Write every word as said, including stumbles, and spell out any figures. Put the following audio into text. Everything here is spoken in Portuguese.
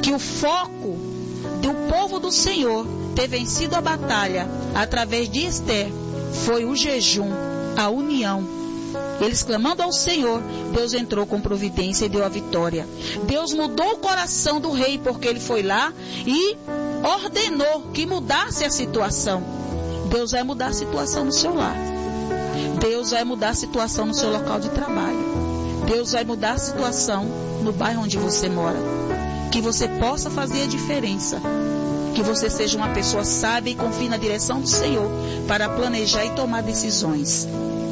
que o foco do povo do Senhor ter vencido a batalha através de Esther foi o jejum, a união. Eles clamando ao Senhor, Deus entrou com providência e deu a vitória. Deus mudou o coração do rei, porque ele foi lá e ordenou que mudasse a situação. Deus vai mudar a situação no seu lar. Deus vai mudar a situação no seu local de trabalho. Deus vai mudar a situação no bairro onde você mora. Que você possa fazer a diferença. Que você seja uma pessoa sábia e confie na direção do Senhor para planejar e tomar decisões.